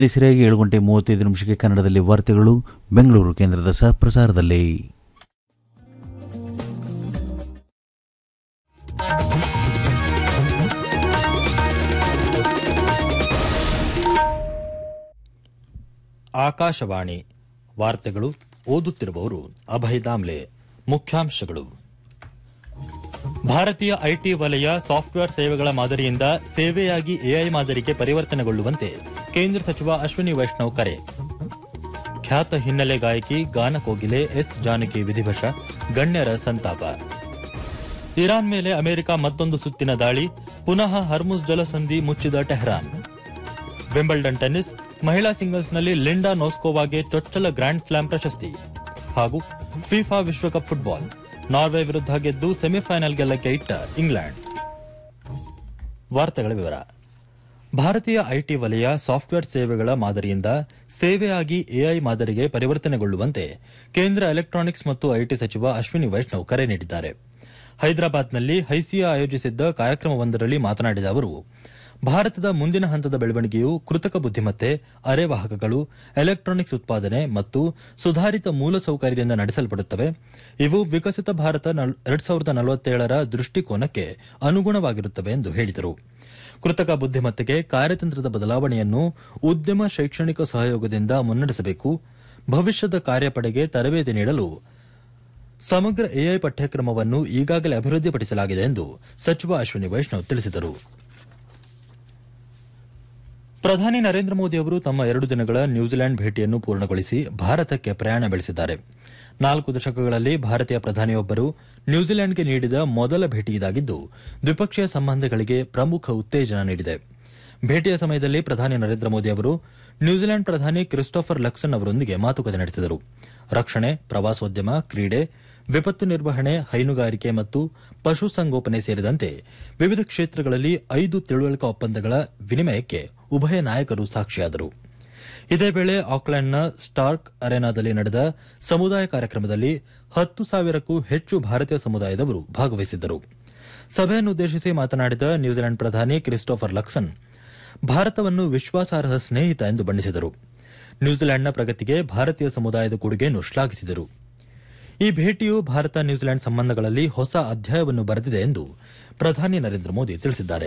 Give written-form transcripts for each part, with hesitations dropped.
ಸರಿಯಾಗಿ 7:35 ಕನ್ನಡದಲ್ಲಿ ವಾರ್ತೆಗಳು ಬೆಂಗಳೂರು ಕೇಂದ್ರದ ಸಹಪ್ರಸಾರದಲ್ಲಿ. ಆಕಾಶವಾಣಿ ವಾರ್ತೆಗಳು ಓದುತ್ತಿರುವವರು ಅಭಯ್ ದಾಮ್ಲೆ. ಮುಖ್ಯಾಂಶಗಳು: ಭಾರತೀಯ ಐಟಿ ವಲಯ ಸಾಫ್ಟ್ವೇರ್ ಸೇವೆಗಳ ಮಾದರಿಯಿಂದ ಸೇವೆಯಾಗಿ ಎಐ ಮಾದರಿಗೆ ಪರಿವರ್ತನೆಗೊಳ್ಳುವಂತೆ ಕೇಂದ್ರ ಸಚಿವ ಅಶ್ವಿನಿ ವೈಷ್ಣವ್ ಕರೆ. ಖ್ಯಾತ ಹಿನ್ನೆಲೆ ಗಾಯಕಿ ಗಾನ ಕೋಗಿಲೆ ಎಸ್ ಜಾನಕಿ ವಿಧಿವಶ, ಗಣ್ಯರ ಸಂತಾಪ. ಇರಾನ್ ಮೇಲೆ ಅಮೆರಿಕ ಮತ್ತೊಂದು ಸುತ್ತಿನ ದಾಳಿ, ಪುನಃ ಹರ್ಮುಜ್ ಜಲಸಂಧಿ ಮುಚ್ಚಿದ ಟೆಹರಾನ್. ವಿಂಬಲ್ಡನ್ ಟೆನ್ನಿಸ್ ಮಹಿಳಾ ಸಿಂಗಲ್ಸ್ನಲ್ಲಿ ಲಿಂಡಾ ನೋಸ್ಕೋವಾಗೆ ಚೊಚ್ಚಲ ಗ್ರ್ಯಾಂಡ್ ಸ್ಲಾಮ್ ಪ್ರಶಸ್ತಿ. ಹಾಗೂ ಫಿಫಾ ವಿಶ್ವಕಪ್ ಫುಟ್ಬಾಲ್, ನಾರ್ವೆ ವಿರುದ್ಧ ಗೆದ್ದು ಸೆಮಿಫೈನಲ್ ಗೆಲ್ಲಕ್ಕೆ ಇಟ್ಟ ಇಂಗ್ಲೆಂಡ್. ವಾರ್ತೆಗಳ ವಿವರ. ಭಾರತೀಯ ಐಟಿ ವಲಯ ಸಾಫ್ಟ್ವೇರ್ ಸೇವೆಗಳ ಮಾದರಿಯಿಂದ ಸೇವೆಯಾಗಿ ಎಐ ಮಾದರಿಗೆ ಪರಿವರ್ತನೆಗೊಳ್ಳುವಂತೆ ಕೇಂದ್ರ ಎಲೆಕ್ಟ್ರಾನಿಕ್ಸ್ ಮತ್ತು ಐಟಿ ಸಚಿವ ಅಶ್ವಿನಿ ವೈಷ್ಣವ್ ಕರೆ ನೀಡಿದ್ದಾರೆ. ಹೈದರಾಬಾದ್ನಲ್ಲಿ ಹೈಸಿಯಾ ಆಯೋಜಿಸಿದ್ದ ಕಾರ್ಯಕ್ರಮವೊಂದರಲ್ಲಿ ಮಾತನಾಡಿದ ಅವರು, ಭಾರತದ ಮುಂದಿನ ಹಂತದ ಬೆಳವಣಿಗೆಯು ಕೃತಕ ಬುದ್ದಿಮತ್ತೆ, ಅರೆವಾಹಕಗಳು, ಎಲೆಕ್ಟ್ರಾನಿಕ್ಸ್ ಉತ್ಪಾದನೆ ಮತ್ತು ಸುಧಾರಿತ ಮೂಲಸೌಕರ್ಯದಿಂದ ನಡೆಸಲ್ಪಡುತ್ತವೆ. ಇವು ವಿಕಸಿತ ಭಾರತ 2047ರ ದೃಷ್ಟಿಕೋನಕ್ಕೆ ಅನುಗುಣವಾಗಿರುತ್ತವೆ ಎಂದು ಹೇಳಿದರು. ಕೃತಕ ಬುದ್ದಿಮತ್ತೆಗೆ ಕಾರ್ಯತಂತ್ರದ ಬದಲಾವಣೆಯನ್ನು ಉದ್ಯಮ ಶೈಕ್ಷಣಿಕ ಸಹಯೋಗದಿಂದ ಮುನ್ನಡೆಸಬೇಕು. ಭವಿಷ್ಯದ ಕಾರ್ಯಪಡೆಗೆ ತರಬೇತಿ ನೀಡಲು ಸಮಗ್ರ ಎಐ ಪಠ್ಯಕ್ರಮವನ್ನು ಈಗಾಗಲೇ ಅಭಿವೃದ್ಧಿಪಡಿಸಲಾಗಿದೆ ಎಂದು ಸಚಿವ ಅಶ್ವಿನಿ ವೈಷ್ಣವ್ ತಿಳಿಸಿದರು. ಪ್ರಧಾನಿ ನರೇಂದ್ರ ಮೋದಿ ಅವರು ತಮ್ಮ 2 ದಿನಗಳ ನ್ಯೂಜಿಲೆಂಡ್ ಭೇಟಿಯನ್ನು ಪೂರ್ಣಗೊಳಿಸಿ ಭಾರತಕ್ಕೆ ಪ್ರಯಾಣ ಬೆಳೆಸಿದ್ದಾರೆ. 4 ದಶಕಗಳಲ್ಲಿ ಭಾರತೀಯ ಪ್ರಧಾನಿಯೊಬ್ಬರು ನ್ಯೂಜಿಲೆಂಡ್ಗೆ ನೀಡಿದ ಮೊದಲ ಭೇಟಿ ಇದಾಗಿದ್ದು, ದ್ವಿಪಕ್ಷೀಯ ಸಂಬಂಧಗಳಿಗೆ ಪ್ರಮುಖ ಉತ್ತೇಜನ ನೀಡಿದೆ. ಭೇಟಿಯ ಸಮಯದಲ್ಲಿ ಪ್ರಧಾನಿ ನರೇಂದ್ರ ಮೋದಿ ಅವರು ನ್ಯೂಜಿಲೆಂಡ್ ಪ್ರಧಾನಿ ಕ್ರಿಸ್ಟೋಫರ್ ಲಕ್ಸನ್ ಅವರೊಂದಿಗೆ ಮಾತುಕತೆ ನಡೆಸಿದರು. ರಕ್ಷಣೆ, ಪ್ರವಾಸೋದ್ಯಮ, ಕ್ರೀಡೆ, ವಿಪತ್ತು ನಿರ್ವಹಣೆ, ಹೈನುಗಾರಿಕೆ ಮತ್ತು ಪಶುಸಂಗೋಪನೆ ಸೇರಿದಂತೆ ವಿವಿಧ ಕ್ಷೇತ್ರಗಳಲ್ಲಿ 5 ತಿಳುವಳಿಕಾ ಒಪ್ಪಂದಗಳ ವಿನಿಮಯಕ್ಕೆ ಉಭಯ ನಾಯಕರು ಸಾಕ್ಷಿಯಾದರು. ಇದೇ ವೇಳೆ ಆಕ್ಲೆಂಡ್ನ ಸ್ಟಾರ್ಕ್ ಅರೆನಾದಲ್ಲಿ ನಡೆದ ಸಮುದಾಯ ಕಾರ್ಯಕ್ರಮದಲ್ಲಿ 10,000ಕ್ಕೂ ಹೆಚ್ಚು ಭಾರತೀಯ ಸಮುದಾಯದವರು ಭಾಗವಹಿಸಿದ್ದರು. ಸಭೆಯನ್ನುದ್ದೇಶಿಸಿ ಮಾತನಾಡಿದ ನ್ಯೂಜಿಲೆಂಡ್ ಪ್ರಧಾನಿ ಕ್ರಿಸ್ಟೋಫರ್ ಲಕ್ಸನ್, ಭಾರತವನ್ನು ವಿಶ್ವಾಸಾರ್ಹ ಸ್ನೇಹಿತ ಎಂದು ಬಣ್ಣಿಸಿದರು. ನ್ಯೂಜಿಲೆಂಡ್ನ ಪ್ರಗತಿಗೆ ಭಾರತೀಯ ಸಮುದಾಯದ ಕೊಡುಗೆಯನ್ನು ಶ್ಲಾಘಿಸಿದರು. ಈ ಭೇಟಿಯು ಭಾರತ ನ್ಯೂಜಿಲೆಂಡ್ ಸಂಬಂಧಗಳಲ್ಲಿ ಹೊಸ ಅಧ್ಯಾಯವನ್ನು ಬರೆದಿದೆ ಎಂದು ಪ್ರಧಾನಿ ನರೇಂದ್ರ ಮೋದಿ ತಿಳಿಸಿದ್ದಾರೆ.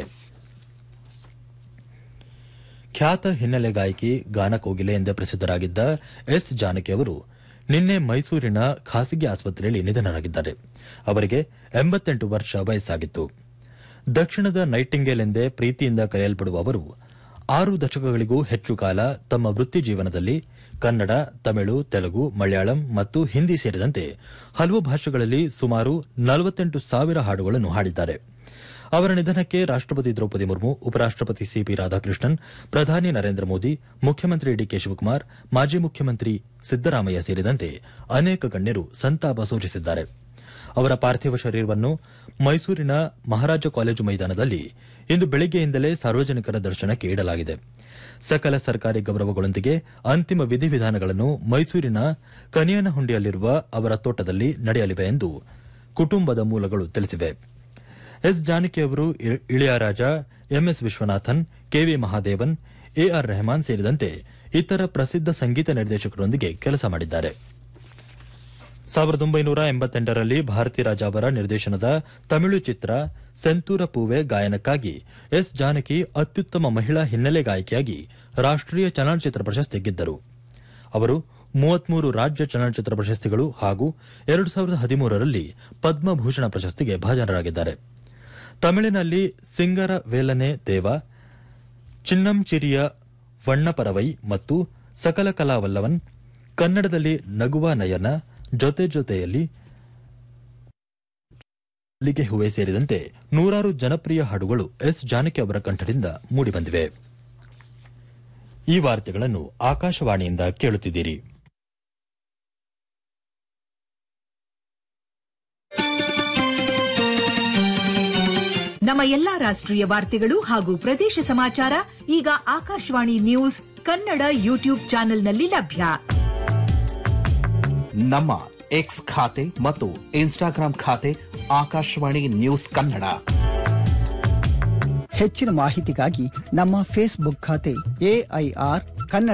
ಖ್ಯಾತ ಹಿನ್ನೆಲೆ ಗಾಯಕಿ ಗಾನ ಕೋಗಿಲೆ ಎಂದೇ ಪ್ರಸಿದ್ದರಾಗಿದ್ದ ಎಸ್ ಜಾನಕಿ ಅವರು ನಿನ್ನೆ ಮೈಸೂರಿನ ಖಾಸಗಿ ಆಸ್ಪತ್ರೆಯಲ್ಲಿ ನಿಧನರಾಗಿದ್ದಾರೆ. ಅವರಿಗೆ 88 ವರ್ಷ ವಯಸ್ಸಾಗಿತ್ತು. ದಕ್ಷಿಣದ ನೈಟಿಂಗೇಲ್ ಎಂದೇ ಪ್ರೀತಿಯಿಂದ ಕರೆಯಲ್ಪಡುವ ಅವರು 6 ದಶಕಗಳಿಗೂ ಹೆಚ್ಚು ಕಾಲ ತಮ್ಮ ವೃತ್ತಿ ಜೀವನದಲ್ಲಿ ಕನ್ನಡ, ತಮಿಳು, ತೆಲುಗು, ಮಲಯಾಳಂ ಮತ್ತು ಹಿಂದಿ ಸೇರಿದಂತೆ ಹಲವು ಭಾಷೆಗಳಲ್ಲಿ ಸುಮಾರು 48,000 ಹಾಡುಗಳನ್ನು ಹಾಡಿದ್ದಾರೆ. ಅವರ ನಿಧನಕ್ಕೆ ರಾಷ್ಟಪತಿ ದ್ರೌಪದಿ ಮುರ್ಮು, ಉಪರಾಷ್ಟಪತಿ ಸಿಪಿ ರಾಧಾಕೃಷ್ಣನ್, ಪ್ರಧಾನಿ ನರೇಂದ್ರ ಮೋದಿ, ಮುಖ್ಯಮಂತ್ರಿ ಡಿಕೆ ಶಿವಕುಮಾರ್, ಮಾಜಿ ಮುಖ್ಯಮಂತ್ರಿ ಸಿದ್ದರಾಮಯ್ಯ ಸೇರಿದಂತೆ ಅನೇಕ ಗಣ್ಯರು ಸಂತಾಪ ಸೂಚಿಸಿದ್ದಾರೆ. ಅವರ ಪಾರ್ಥಿವ ಶರೀರವನ್ನು ಮೈಸೂರಿನ ಮಹಾರಾಜ ಕಾಲೇಜು ಮೈದಾನದಲ್ಲಿ ಇಂದು ಬೆಳಗ್ಗೆಯಿಂದಲೇ ಸಾರ್ವಜನಿಕರ ದರ್ಶನಕ್ಕೆ ಇಡಲಾಗಿದೆ. ಸಕಲ ಸರ್ಕಾರಿ ಗೌರವಗಳೊಂದಿಗೆ ಅಂತಿಮ ವಿಧಿವಿಧಾನಗಳನ್ನು ಮೈಸೂರಿನ ಕನಿಯನಹುಂಡಿಯಲ್ಲಿರುವ ಅವರ ತೋಟದಲ್ಲಿ ನಡೆಯಲಿವೆ ಎಂದು ಕುಟುಂಬದ ಮೂಲಗಳು ತಿಳಿಸಿವೆ. ಎಸ್ ಜಾನಕಿ ಅವರು Ilaiyaraaja, MS Viswanathan, KV Mahadevan, AR Rahman ಸೇರಿದಂತೆ ಇತರ ಪ್ರಸಿದ್ಧ ಸಂಗೀತ ನಿರ್ದೇಶಕರೊಂದಿಗೆ ಕೆಲಸ ಮಾಡಿದ್ದಾರೆ. 1988ರಲ್ಲಿ ಭಾರತಿ ರಾಜ ಅವರ ನಿರ್ದೇಶನದ ತಮಿಳು ಚಿತ್ರ ಸೆಂತೂರ ಪೂವೆ ಗಾಯನಕ್ಕಾಗಿ ಎಸ್ ಜಾನಕಿ ಅತ್ಯುತ್ತಮ ಮಹಿಳಾ ಹಿನ್ನೆಲೆ ಗಾಯಕಿಯಾಗಿ ರಾಷ್ಟೀಯ ಚಲನಚಿತ್ರ ಪ್ರಶಸ್ತಿ ಗೆದ್ದರು. ಅವರು 33 ರಾಜ್ಯ ಚಲನಚಿತ್ರ ಪ್ರಶಸ್ತಿಗಳು ಹಾಗೂ 2013ರಲ್ಲಿ ಪದ್ಮಭೂಷಣ ಪ್ರಶಸ್ತಿಗೆ ಭಾಜನರಾಗಿದ್ದಾರೆ. ತಮಿಳಿನಲ್ಲಿ ಸಿಂಗರ ವೇಲನೆ ದೇವ, ಚಿನ್ನಂಚಿರಿಯ ವಣ್ಣಪರವೈ ಮತ್ತು ಸಕಲ ಕಲಾವಲ್ಲವನ್, ಕನ್ನಡದಲ್ಲಿ ನಗುವ ನಯನ, ಜೊತೆ ಜೊತೆಯಲ್ಲಿ ಮಲ್ಲಿಗೆ ಹೂವೆ ಸೇರಿದಂತೆ 100 ಜನಪ್ರಿಯ ಹಾಡುಗಳು ಎಸ್ ಜಾನಕಿ ಅವರ ಕಂಠದಿಂದ ಮೂಡಿಬಂದಿವೆ. ಈ ವಾರ್ತೆಗಳನ್ನು ಆಕಾಶವಾಣಿಯಿಂದ ಕೇಳುತ್ತಿದ್ದೀರಿ. ನಮ್ಮ ಎಲ್ಲಾ ರಾಷ್ಟ್ರೀಯ ವಾರ್ತೆಗಳು ಹಾಗೂ ಪ್ರದೇಶ ಸಮಾಚಾರ ಈಗ ಆಕಾಶವಾಣಿ ನ್ಯೂಸ್ ಕನ್ನಡ ಯೂಟ್ಯೂಬ್ ಚಾನೆಲ್ನಲ್ಲಿ ಲಭ್ಯ. ನಮ್ಮ ಎಕ್ಸ್ ಖಾತೆ ಮತ್ತು ಇನ್ಸ್ಟಾಗ್ರಾಂ ಖಾತೆ ಆಕಾಶವಾಣಿ ನ್ಯೂಸ್ ಕನ್ನಡ. ಹೆಚ್ಚಿನ ಮಾಹಿತಿಗಾಗಿ ನಮ್ಮ ಫೇಸ್ಬುಕ್ ಖಾತೆ AIR